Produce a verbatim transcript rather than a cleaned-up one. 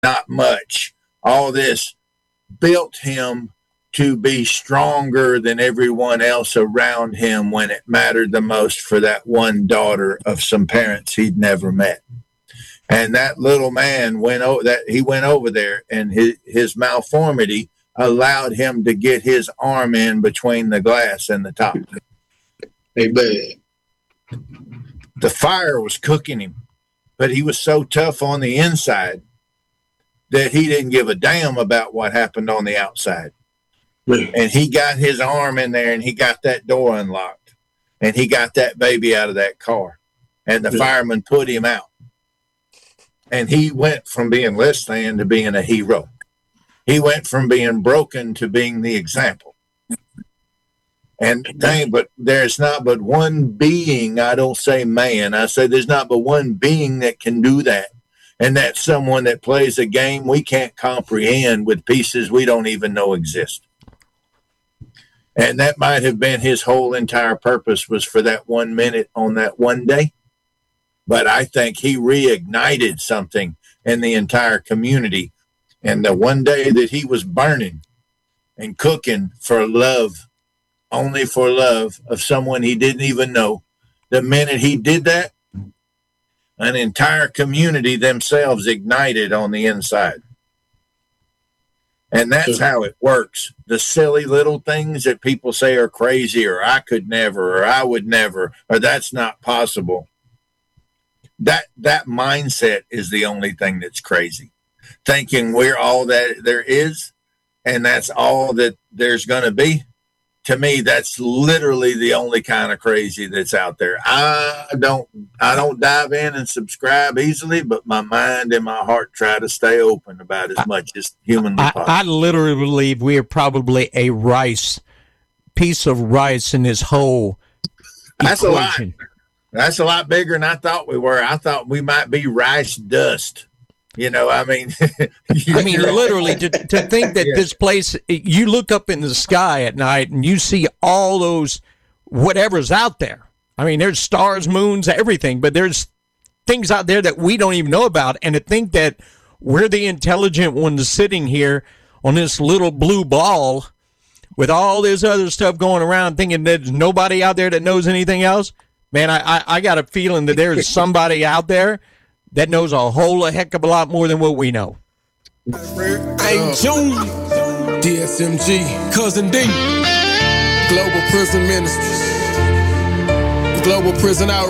not much. All this built him to be stronger than everyone else around him when it mattered the most for that one daughter of some parents he'd never met. And that little man went over that he went over there, and his, his malformity allowed him to get his arm in between the glass and the top. Amen. The fire was cooking him, but he was so tough on the inside that he didn't give a damn about what happened on the outside. Amen. And he got his arm in there, and he got that door unlocked, and he got that baby out of that car, and the Amen. fireman put him out. And he went from being less than to being a hero. He went from being broken to being the example. And dang, but there's not but one being, I don't say man, I say there's not but one being that can do that. And that's someone that plays a game we can't comprehend with pieces we don't even know exist. And that might have been his whole entire purpose, was for that one minute on that one day. But I think he reignited something in the entire community. And the one day that he was burning and cooking for love, only for love of someone he didn't even know, the minute he did that, an entire community themselves ignited on the inside. And that's how it works. The silly little things that people say are crazy, or I could never, or I would never, or that's not possible. That that mindset is the only thing that's crazy. Thinking we're all that there is, and that's all that there's going to be. To me, that's literally the only kind of crazy that's out there. I don't I don't dive in and subscribe easily, but my mind and my heart try to stay open about as much as humanly I, possible. I literally believe we are probably a rice, piece of rice in this whole That's equation. a lot. That's a lot bigger than I thought we were. I thought we might be rice dust. You know, I mean, I mean, literally, to, to think that Yeah. this place, you look up in the sky at night and you see all those whatever's out there. I mean, there's stars, moons, everything, but there's things out there that we don't even know about. And to think that we're the intelligent ones sitting here on this little blue ball with all this other stuff going around, thinking there's nobody out there that knows anything else. Man, I, I, I got a feeling that there's somebody out there that knows a whole heck of a lot more than what we know. Hey, June, D S M G, Cousin D, Global Prison Ministries, Global Prison Outreach.